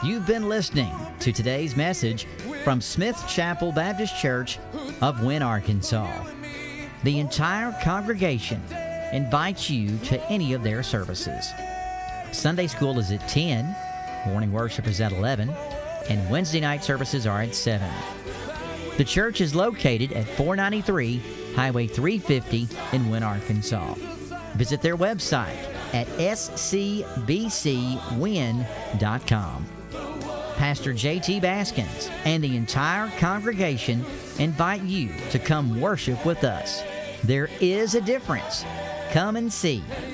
You've been listening to today's message from Smith Chapel Baptist Church of Wynne, Arkansas. The entire congregation invites you to any of their services. Sunday school is at 10, morning worship is at 11, and Wednesday night services are at 7. The church is located at 493 Highway 350 in Wynne, Arkansas. Visit their website at scbcwin.com. Pastor J.T. Baskins and the entire congregation invite you to come worship with us. There is a difference. Come and see.